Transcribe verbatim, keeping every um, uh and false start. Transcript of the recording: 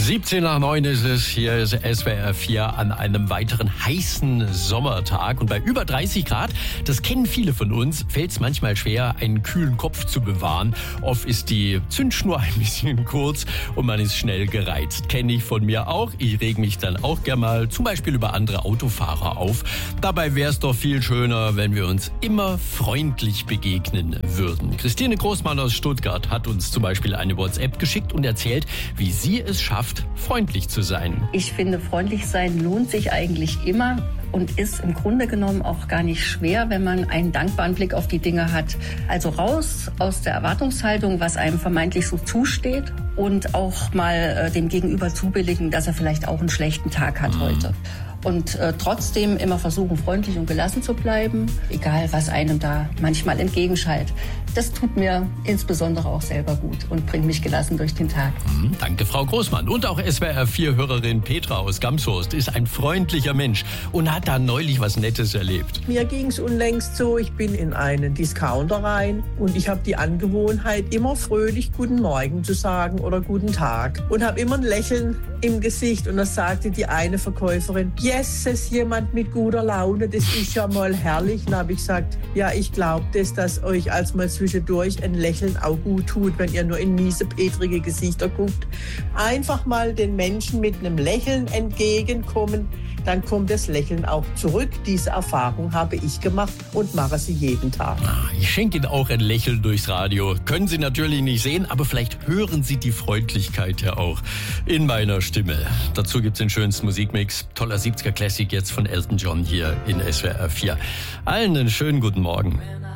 siebzehn nach neun ist es, hier ist S W R vier an einem weiteren heißen Sommertag. Und bei über dreißig Grad, das kennen viele von uns, fällt es manchmal schwer, einen kühlen Kopf zu bewahren. Oft ist die Zündschnur ein bisschen kurz und man ist schnell gereizt. Kenne ich von mir auch. Ich reg mich dann auch gerne mal zum Beispiel über andere Autofahrer auf. Dabei wäre es doch viel schöner, wenn wir uns immer freundlich begegnen würden. Christine Großmann aus Stuttgart hat uns zum Beispiel eine WhatsApp geschickt und erzählt, wie sie es schafft, freundlich zu sein. Ich finde, freundlich sein lohnt sich eigentlich immer und ist im Grunde genommen auch gar nicht schwer, wenn man einen dankbaren Blick auf die Dinge hat. Also raus aus der Erwartungshaltung, was einem vermeintlich so zusteht, und auch mal äh, dem Gegenüber zubilligen, dass er vielleicht auch einen schlechten Tag hat mhm. heute. Und äh, trotzdem immer versuchen, freundlich und gelassen zu bleiben, egal was einem da manchmal entgegenschallt. Das tut mir insbesondere auch selber gut und bringt mich gelassen durch den Tag. Mhm, danke, Frau Großmann. Und auch S W R vier Hörerin Petra aus Gamshorst ist ein freundlicher Mensch und hat da neulich was Nettes erlebt. Mir ging's unlängst so, ich bin in einen Discounter rein und ich habe die Angewohnheit, immer fröhlich Guten Morgen zu sagen oder Guten Tag. Und habe immer ein Lächeln im Gesicht. Und da sagte die eine Verkäuferin, yes, ist jemand mit guter Laune, das ist ja mal herrlich. Und habe ich gesagt, ja, ich glaube das, dass euch als mal zwischendurch ein Lächeln auch gut tut, wenn ihr nur in miese, petrige Gesichter guckt. Einfach mal den Menschen mit einem Lächeln entgegenkommen, dann kommt das Lächeln auch zurück. Diese Erfahrung habe ich gemacht und mache sie jeden Tag. Ich schenke Ihnen auch ein Lächeln durchs Radio. Können Sie natürlich nicht sehen, aber vielleicht hören Sie die Freundlichkeit ja auch in meiner Stimme. Dazu gibt es den schönsten Musikmix. Toller siebziger Classic jetzt von Elton John hier in S W R vier. Allen einen schönen guten Morgen.